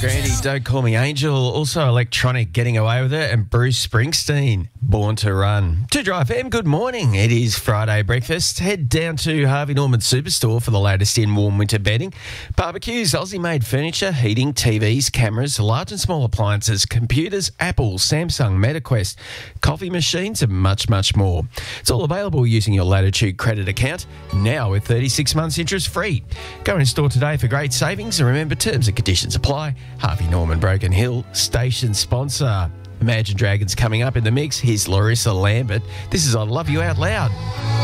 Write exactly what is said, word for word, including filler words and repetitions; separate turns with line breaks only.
Grandy, Don't Call Me Angel, also Electronic, Getting Away With It, and Bruce Springsteen, Born to Run. To Drive F M, good morning. It is Friday breakfast. Head down to Harvey Norman Superstore for the latest in warm winter bedding, barbecues, Aussie-made furniture, heating, T Vs, cameras, large and small appliances, computers, Apple, Samsung, MetaQuest, coffee machines, and much, much more. It's all available using your Latitude credit account, now with thirty-six months interest free. Go in store today for great savings, and remember, terms and conditions apply. Harvey Norman Broken Hill, station sponsor. Imagine Dragons coming up in the mix. Here's Larissa Lambert. This is I Love You Out Loud.